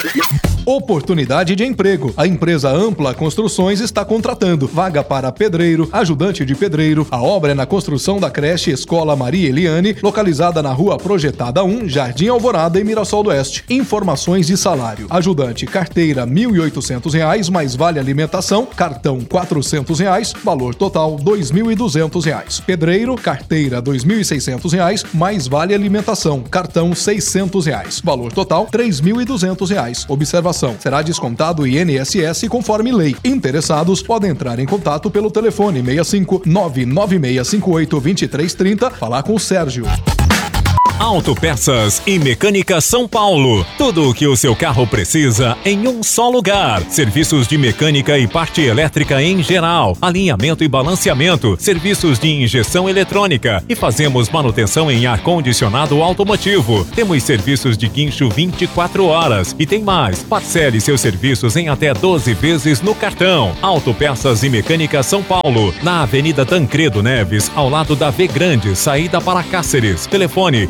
Oportunidade de emprego. A empresa Ampla Construções está contratando. Vaga para pedreiro, ajudante de pedreiro. A obra é na construção da creche Escola Maria Eliane, localizada na Rua Projetada 1, Jardim Alvorada e Mirassol do Oeste. Informações de salário. Ajudante, carteira R$ 1.800, mais vale alimentação, cartão R$ 400, valor total R$ 2.200. Pedreiro, carteira R$ 2.600, mais vale alimentação, cartão R$ 600, valor total R$ 3.200. Observação: será descontado o INSS conforme lei. Interessados podem entrar em contato pelo telefone 65 99658 2330, falar com o Sérgio. Autopeças e Mecânica São Paulo. Tudo o que o seu carro precisa em um só lugar. Serviços de mecânica e parte elétrica em geral, alinhamento e balanceamento, serviços de injeção eletrônica e fazemos manutenção em ar-condicionado automotivo. Temos serviços de guincho 24 horas e tem mais. Parcele seus serviços em até 12 vezes no cartão. Autopeças e Mecânica São Paulo, na Avenida Tancredo Neves, ao lado da V Grande, saída para Cáceres. Telefone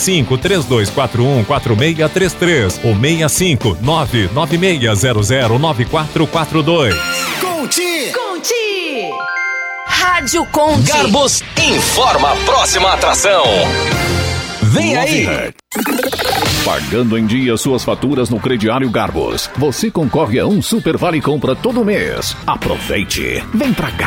65-3241-4633 ou 65-99600-9442. Conti! Rádio Conti. Garbos informa a próxima atração. Vem aí! Pagando em dia suas faturas no crediário Garbos, você concorre a um Super Vale Compra todo mês. Aproveite! Vem pra cá!